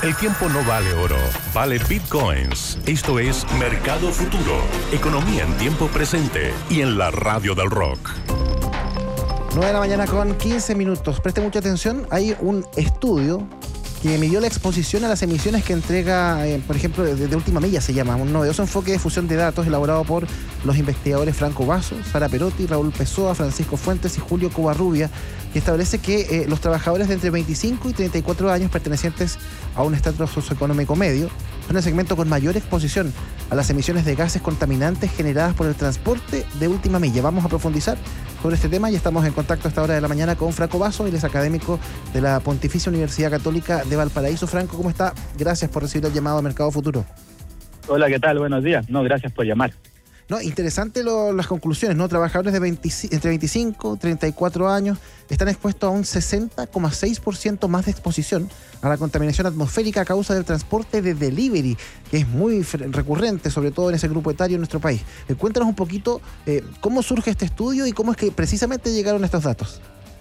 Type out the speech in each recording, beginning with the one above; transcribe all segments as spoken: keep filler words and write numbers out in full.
El tiempo no vale oro, vale bitcoins. Esto es Mercado Futuro, economía en tiempo presente y en la radio del rock. nueve de la mañana con quince minutos. Preste mucha atención, hay un estudio que midió la exposición a las emisiones que entrega, eh, por ejemplo, de, de Última Milla se llama, un novedoso enfoque de fusión de datos elaborado por los investigadores Franco Basso, Sara Perotti, Raúl Pessoa, Francisco Fuentes y Julio Covarrubia, que establece que eh, los trabajadores de entre veinticinco y treinta y cuatro años pertenecientes a un estatus socioeconómico medio son el segmento con mayor exposición a las emisiones de gases contaminantes generadas por el transporte de Última Milla. Vamos a profundizar sobre este tema y estamos en contacto a esta hora de la mañana con Franco Basso, él es académico de la Pontificia Universidad Católica de Valparaíso. Franco, ¿cómo está? Gracias por recibir el llamado a Mercado Futuro. Hola, ¿qué tal? Buenos días. No, gracias por llamar. No, interesante lo, las conclusiones, ¿no? Trabajadores de veinte, entre veinticinco y treinta y cuatro años están expuestos a un sesenta coma seis por ciento más de exposición a la contaminación atmosférica a causa del transporte de delivery, que es muy recurrente, sobre todo en ese grupo etario en nuestro país. Eh, cuéntanos un poquito eh, cómo surge este estudio y cómo es que precisamente llegaron estos datos.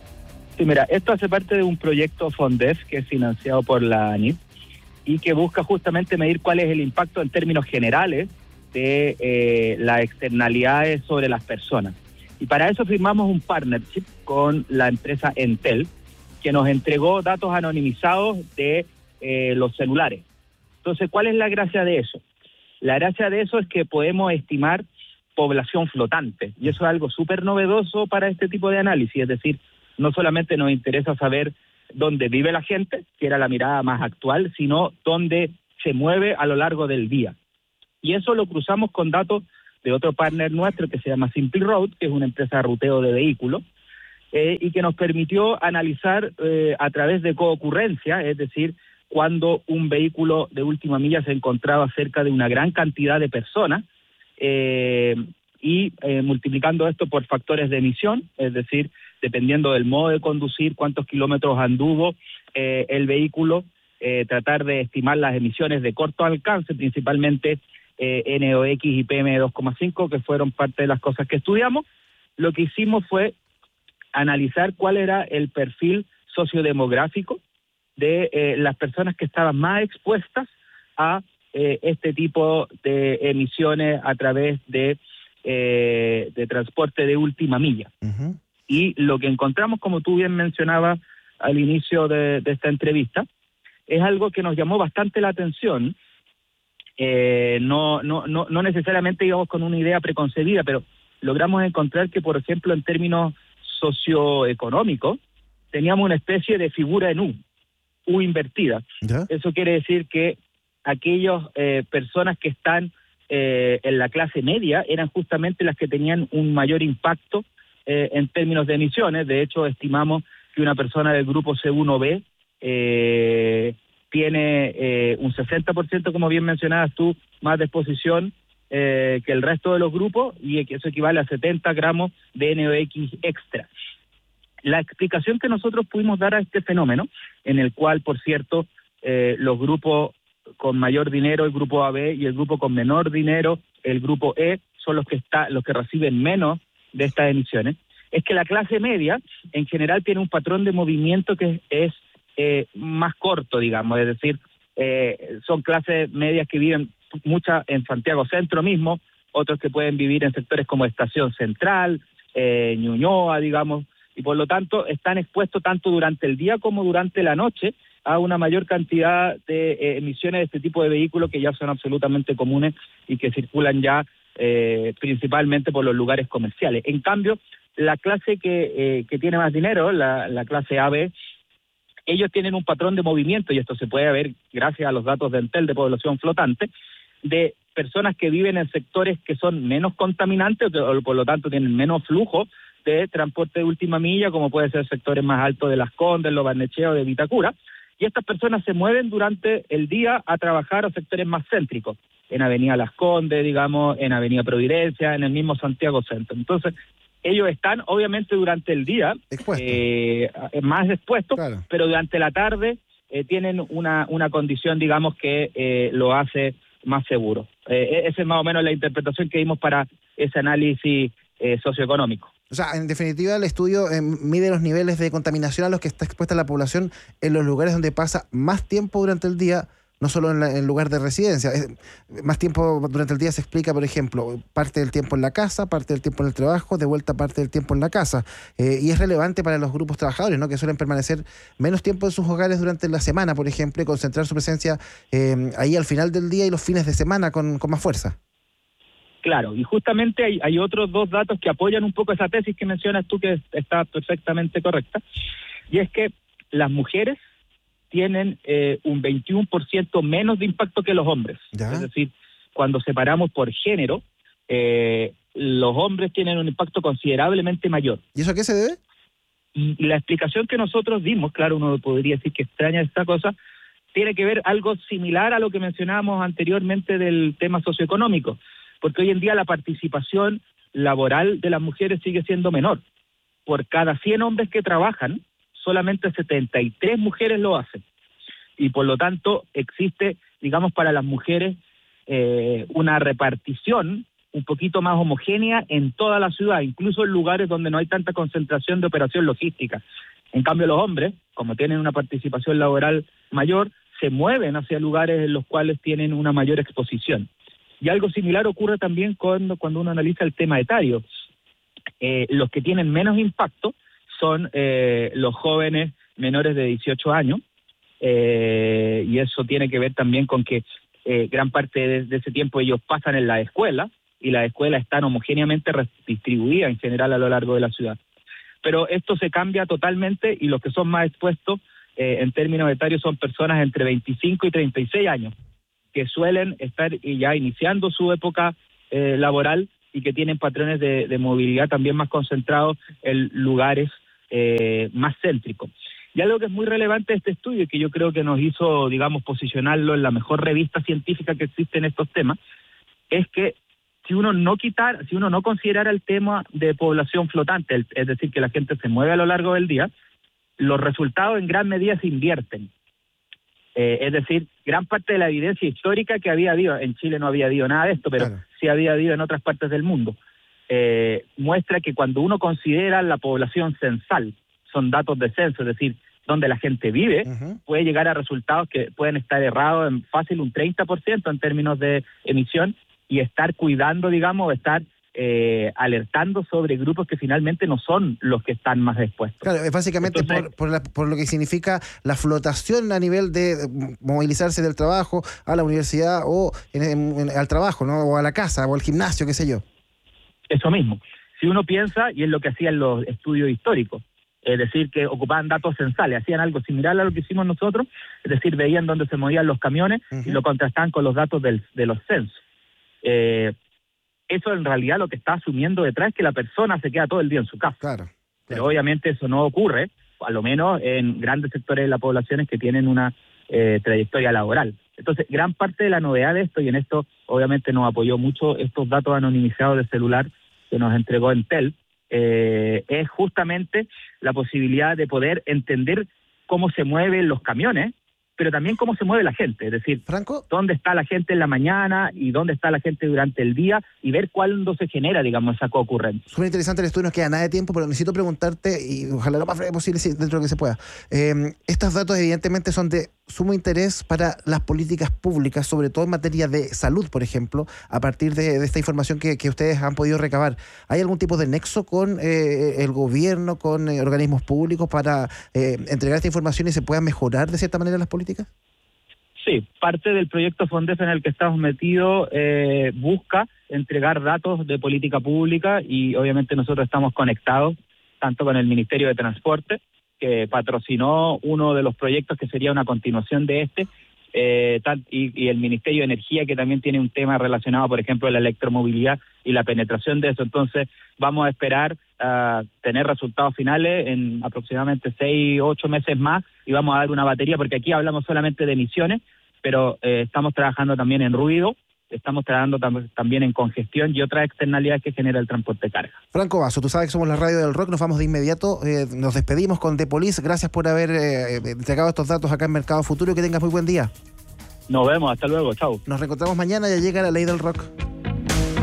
Sí, mira, esto hace parte de un proyecto FONDEF que es financiado por la ANIT y que busca justamente medir cuál es el impacto en términos generales de eh, las externalidades sobre las personas. Y para eso firmamos un partnership con la empresa Entel, que nos entregó datos anonimizados de eh, los celulares. Entonces, ¿cuál es la gracia de eso? La gracia de eso es que podemos estimar población flotante, y eso es algo súper novedoso para este tipo de análisis, es decir, no solamente nos interesa saber dónde vive la gente, que era la mirada más actual, sino dónde se mueve a lo largo del día. Y eso lo cruzamos con datos de otro partner nuestro que se llama Simple Road, que es una empresa de ruteo de vehículos, eh, y que nos permitió analizar eh, a través de coocurrencia, es decir, cuando un vehículo de Última Milla se encontraba cerca de una gran cantidad de personas, eh, y eh, multiplicando esto por factores de emisión, es decir, dependiendo del modo de conducir, cuántos kilómetros anduvo eh, el vehículo, eh, tratar de estimar las emisiones de corto alcance, principalmente Eh, N O X y P M dos coma cinco, que fueron parte de las cosas que estudiamos. Lo que hicimos fue analizar cuál era el perfil sociodemográfico de eh, las personas que estaban más expuestas a eh, este tipo de emisiones a través de, eh, de transporte de última milla. Uh-huh. Y lo que encontramos, como tú bien mencionabas al inicio de, de esta entrevista, es algo que nos llamó bastante la atención. Eh, no, no, no, no necesariamente íbamos con una idea preconcebida, pero logramos encontrar que, por ejemplo, en términos socioeconómicos, teníamos una especie de figura en U, U invertida. ¿Ya? Eso quiere decir que aquellas eh, personas que están eh, en la clase media eran justamente las que tenían un mayor impacto eh, en términos de emisiones. De hecho, estimamos que una persona del grupo C uno B eh, tiene eh, un sesenta por ciento, como bien mencionabas tú, más de exposición eh, que el resto de los grupos, y que eso equivale a setenta gramos de N O X extra. La explicación que nosotros pudimos dar a este fenómeno, en el cual, por cierto, eh, los grupos con mayor dinero, el grupo A B, y el grupo con menor dinero, el grupo E, son los que está, los que reciben menos de estas emisiones, es que la clase media, en general, tiene un patrón de movimiento que es Eh, más corto, digamos, es decir, eh, son clases medias que viven muchas en Santiago Centro mismo, otros que pueden vivir en sectores como Estación Central, eh, Ñuñoa, digamos, y por lo tanto están expuestos tanto durante el día como durante la noche a una mayor cantidad de eh, emisiones de este tipo de vehículos que ya son absolutamente comunes y que circulan ya eh, principalmente por los lugares comerciales. En cambio, la clase que, eh, que tiene más dinero, la, la clase A B, ellos tienen un patrón de movimiento, y esto se puede ver gracias a los datos de Entel de población flotante, de personas que viven en sectores que son menos contaminantes, o por lo tanto tienen menos flujo de transporte de última milla, como puede ser sectores más altos de Las Condes, Los Barnechea o de Vitacura, y estas personas se mueven durante el día a trabajar a sectores más céntricos, en Avenida Las Condes, digamos, en Avenida Providencia, en el mismo Santiago Centro. Entonces, ellos están obviamente durante el día eh, más expuestos, claro, pero durante la tarde eh, tienen una, una condición, digamos, que eh, lo hace más seguro. Eh, esa es más o menos la interpretación que dimos para ese análisis eh, socioeconómico. O sea, en definitiva, el estudio eh, mide los niveles de contaminación a los que está expuesta la población en los lugares donde pasa más tiempo durante el día, no solo en, la, en el lugar de residencia. Es, más tiempo durante el día se explica, por ejemplo, parte del tiempo en la casa, parte del tiempo en el trabajo, de vuelta parte del tiempo en la casa. Eh, y es relevante para los grupos trabajadores, ¿no?, que suelen permanecer menos tiempo en sus hogares durante la semana, por ejemplo, y concentrar su presencia eh, ahí al final del día y los fines de semana con, con más fuerza. Claro, y justamente hay, hay otros dos datos que apoyan un poco esa tesis que mencionas tú, que está perfectamente correcta, y es que las mujeres tienen eh, un veintiuno por ciento menos de impacto que los hombres. ¿Ya? Es decir, cuando separamos por género, eh, los hombres tienen un impacto considerablemente mayor. ¿Y eso a qué se debe? Y, y la explicación que nosotros dimos, claro, uno podría decir que extraña esta cosa, tiene que ver algo similar a lo que mencionábamos anteriormente del tema socioeconómico, porque hoy en día la participación laboral de las mujeres sigue siendo menor. Por cada cien hombres que trabajan, solamente setenta y tres mujeres lo hacen. Y por lo tanto existe, digamos, para las mujeres eh, una repartición un poquito más homogénea en toda la ciudad, incluso en lugares donde no hay tanta concentración de operación logística. En cambio, los hombres, como tienen una participación laboral mayor, se mueven hacia lugares en los cuales tienen una mayor exposición. Y algo similar ocurre también cuando, cuando uno analiza el tema etario. Eh, los que tienen menos impacto son eh, los jóvenes menores de dieciocho años, eh, y eso tiene que ver también con que eh, gran parte de, de ese tiempo ellos pasan en la escuela, y las escuelas están homogéneamente distribuidas en general a lo largo de la ciudad. Pero esto se cambia totalmente, y los que son más expuestos eh, en términos etarios son personas entre veinticinco y treinta y seis años, que suelen estar ya iniciando su época eh, laboral y que tienen patrones de, de movilidad también más concentrados en lugares eh, más céntricos. Y algo que es muy relevante de este estudio y que yo creo que nos hizo, digamos, posicionarlo en la mejor revista científica que existe en estos temas, es que si uno no quitar, si uno no considerara el tema de población flotante, el, es decir, que la gente se mueve a lo largo del día, los resultados en gran medida se invierten. Eh, es decir, gran parte de la evidencia histórica que había habido, en Chile no había habido nada de esto, pero claro, sí había habido en otras partes del mundo, eh, muestra que cuando uno considera la población censal, son datos de censo, es decir, donde la gente vive, uh-huh, puede llegar a resultados que pueden estar errados en fácil un treinta por ciento en términos de emisión, y estar cuidando, digamos, estar eh, alertando sobre grupos que finalmente no son los que están más expuestos. Claro, es básicamente Entonces, por, por, la, por lo que significa la flotación a nivel de movilizarse del trabajo a la universidad o en, en, en, al trabajo, ¿no?, o a la casa o al gimnasio, qué sé yo. Eso mismo. Si uno piensa, y es lo que hacían los estudios históricos, es decir, que ocupaban datos censales, hacían algo similar a lo que hicimos nosotros, es decir, veían dónde se movían los camiones, uh-huh, y lo contrastaban con los datos del, de los censos. Eh, eso en realidad lo que está asumiendo detrás es que la persona se queda todo el día en su casa. Claro, claro. Pero obviamente eso no ocurre, a lo menos en grandes sectores de la población que tienen una eh, trayectoria laboral. Entonces, gran parte de la novedad de esto, y en esto obviamente nos apoyó mucho estos datos anonimizados de celular que nos entregó Entel, eh, es justamente la posibilidad de poder entender cómo se mueven los camiones, pero también cómo se mueve la gente, es decir, Franco, dónde está la gente en la mañana y dónde está la gente durante el día, y ver cuándo se genera, digamos, esa co-ocurrencia. Súper interesante el estudio, nos queda nada de tiempo, pero necesito preguntarte, y ojalá lo más breve posible dentro de lo que se pueda. Eh, estos datos evidentemente son de sumo interés para las políticas públicas, sobre todo en materia de salud, por ejemplo, a partir de, de esta información que, que ustedes han podido recabar. ¿Hay algún tipo de nexo con eh, el gobierno, con eh, organismos públicos para eh, entregar esta información y se puedan mejorar de cierta manera las políticas? Sí, parte del proyecto FONDEF en el que estamos metidos eh, busca entregar datos de política pública, y obviamente nosotros estamos conectados tanto con el Ministerio de Transporte, que patrocinó uno de los proyectos que sería una continuación de este, eh, tal, y, y el Ministerio de Energía, que también tiene un tema relacionado, por ejemplo, la electromovilidad y la penetración de eso. Entonces vamos a esperar a uh, tener resultados finales en aproximadamente seis, ocho meses más, y vamos a dar una batería, porque aquí hablamos solamente de emisiones, pero eh, estamos trabajando también en ruido, estamos trabajando tam- también en congestión y otras externalidades que genera el transporte de carga. Franco Basso, tú sabes que somos la radio del rock, nos vamos de inmediato, eh, nos despedimos con Depolis, gracias por haber eh, entregado estos datos acá en Mercado Futuro, y que tengas muy buen día. Nos vemos, hasta luego, chao. Nos reencontramos mañana, ya llega la ley del rock.